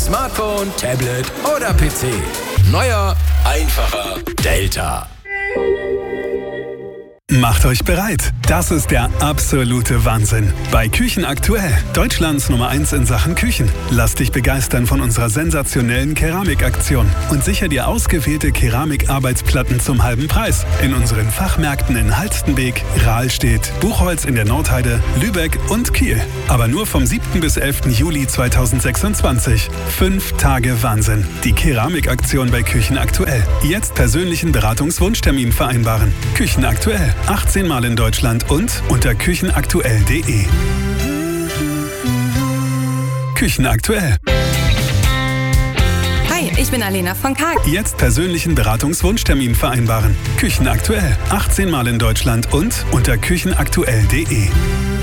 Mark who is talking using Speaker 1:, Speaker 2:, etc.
Speaker 1: Smartphone, Tablet oder PC. Neuer, einfacher Delta.
Speaker 2: Macht euch bereit. Das ist der absolute Wahnsinn. Bei Küchen aktuell, Deutschlands Nummer 1 in Sachen Küchen. Lass dich begeistern von unserer sensationellen Keramikaktion und sicher dir ausgewählte Keramikarbeitsplatten zum halben Preis in unseren Fachmärkten in Halstenbek, Rahlstedt, Buchholz in der Nordheide, Lübeck und Kiel. Aber nur vom 7. bis 11. Juli 2026. 5 Tage Wahnsinn. Die Keramikaktion bei Küchen aktuell. Jetzt persönlichen Beratungswunschtermin vereinbaren. Küchen aktuell. 18 Mal in Deutschland und unter küchenaktuell.de. Küchen aktuell.
Speaker 3: Hi, ich bin Alena von Karg.
Speaker 2: Jetzt persönlichen Beratungswunschtermin vereinbaren. Küchen aktuell. 18 Mal in Deutschland und unter küchenaktuell.de.